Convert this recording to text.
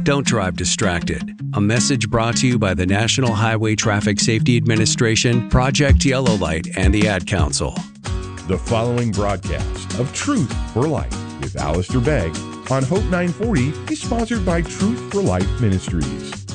Don't drive distracted. A message brought to you by the National Highway Traffic Safety Administration, Project Yellow Light, and the Ad Council. The following broadcast of Truth for Life with Alistair Begg on Hope 940 is sponsored by Truth for Life Ministries.